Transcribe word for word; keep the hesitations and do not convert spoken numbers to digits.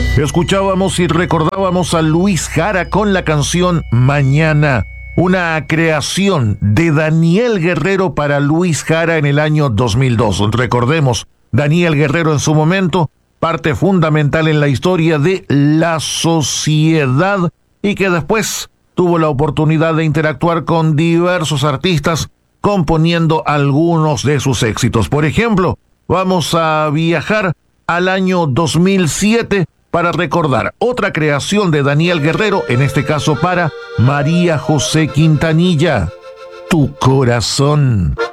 Escuchábamos y recordábamos a Luis Jara con la canción Mañana, una creación de Daniel Guerrero para Luis Jara en el año dos mil dos. Recordemos, Daniel Guerrero en su momento, parte fundamental en la historia de La Sociedad y que después tuvo la oportunidad de interactuar con diversos artistas componiendo algunos de sus éxitos. Por ejemplo, vamos a viajar al año dos mil siete para recordar otra creación de Daniel Guerrero, en este caso para María José Quintanilla, Tu Corazón.